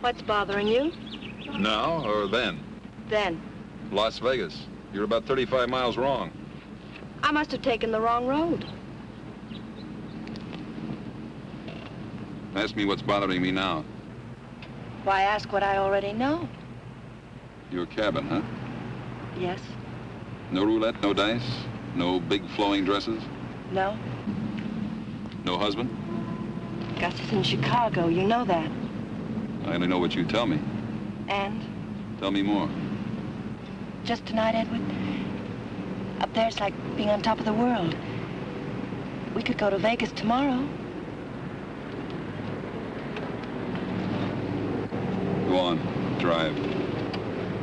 What's bothering you? Now or then? Then. Las Vegas. You're about 35 miles wrong. I must have taken the wrong road. Ask me what's bothering me now. Why ask what I already know? Your cabin, huh? Yes. No roulette, no dice, no big flowing dresses, No. no husband? Gus is in Chicago. You know that. I only know what you tell me. And? Tell me more. Just tonight, Edward? Up there, it's like being on top of the world. We could go to Vegas tomorrow. Go on, drive.